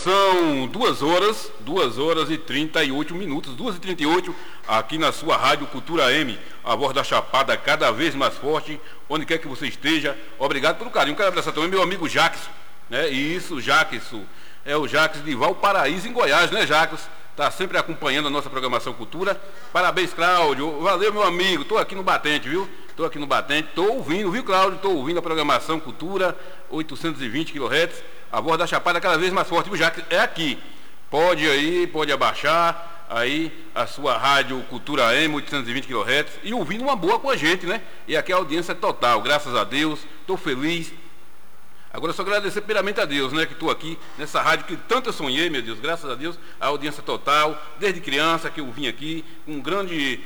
são 2 horas e 38 minutos, 2h38, aqui na sua Rádio Cultura M, a voz da Chapada cada vez mais forte, onde quer que você esteja. Obrigado pelo carinho. Quero abraçar também meu amigo Jackson, né? Isso, Jackson, é o Jackson de Valparaíso, em Goiás, né, Jackson? Está sempre acompanhando a nossa programação Cultura. Parabéns, Cláudio. Valeu, meu amigo. Estou aqui no batente, viu? Estou aqui no batente. Estou ouvindo, viu, Cláudio? Estou ouvindo a programação Cultura, 820 kHz. A voz da Chapada cada vez mais forte, viu, Jackson? É aqui. Pode abaixar aí a sua rádio Cultura M, 820 kHz, e ouvindo uma boa com a gente, né? E aqui a audiência é total, graças a Deus. Estou feliz. Agora só agradecer primeiramente a Deus, né, que estou aqui nessa rádio que tanto eu sonhei, meu Deus, graças a Deus, a audiência total, desde criança que eu vim aqui, com grandes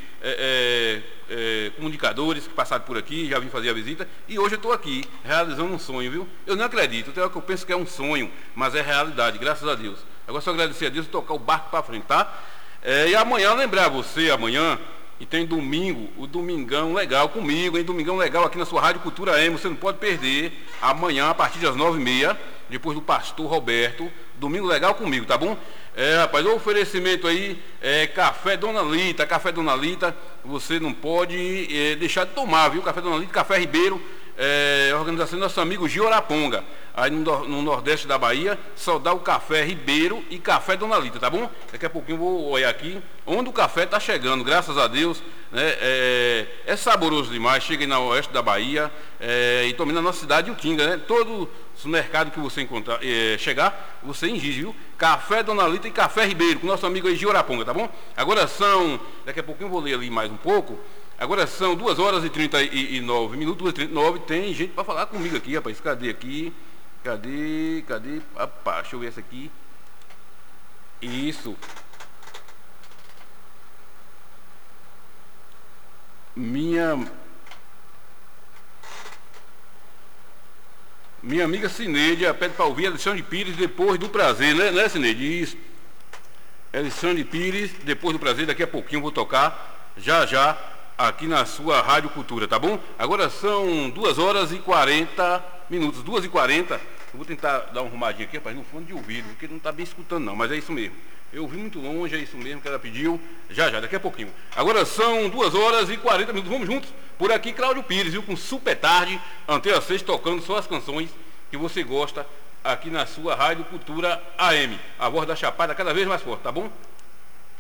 comunicadores que passaram por aqui, já vim fazer a visita, e hoje eu estou aqui, realizando um sonho, viu? Eu não acredito, até que eu penso que é um sonho, mas é realidade, graças a Deus. Agora só agradecer a Deus e tocar o barco para frente, tá? E amanhã, lembrar você, amanhã, e tem domingo, o Domingão Legal comigo, hein? Domingão Legal aqui na sua Rádio Cultura M, você não pode perder. Amanhã, a partir das 9h30, depois do Pastor Roberto, Domingo Legal comigo, tá bom? Rapaz, o oferecimento aí é Café Dona Lita, você não pode deixar de tomar, viu? Café Dona Lita, Café Ribeiro, organização do nosso amigo Gioraponga, aí no Nordeste da Bahia, só dá o Café Ribeiro e Café Dona Lita, tá bom? Daqui a pouquinho eu vou olhar aqui onde o café tá chegando, graças a Deus, né? É saboroso demais, chega aí na Oeste da Bahia, e também na nossa cidade, Utinga, né? Todo o mercado que você encontrar, chegar, você ingige, viu? Café Dona Lita e Café Ribeiro, com o nosso amigo aí Gioraponga, tá bom? Agora são, daqui a pouquinho eu vou ler ali mais um pouco. Agora são 2 horas e 39 minutos, 2h39, tem gente para falar comigo aqui, rapaz. Cadê aqui? Cadê? Opa, deixa eu ver essa aqui. Isso. Minha amiga Cineide pede para ouvir Alexandre Pires depois do prazer, né, Cineide? Isso. Alexandre Pires, depois do prazer, daqui a pouquinho eu vou tocar, já, aqui na sua Rádio Cultura, tá bom? Agora são 2 horas e 40 minutos, 2h40. Eu vou tentar dar uma arrumadinha aqui, rapaz, no fone de ouvido, porque não está bem escutando não, mas é isso mesmo. Eu ouvi muito longe, é isso mesmo que ela pediu, já, daqui a pouquinho. Agora são 2 horas e 40 minutos, vamos juntos. Por aqui, Cláudio Pires, viu, com Super Tarde, Antena 6, tocando só as canções que você gosta, aqui na sua Rádio Cultura AM. A voz da Chapada cada vez mais forte, tá bom?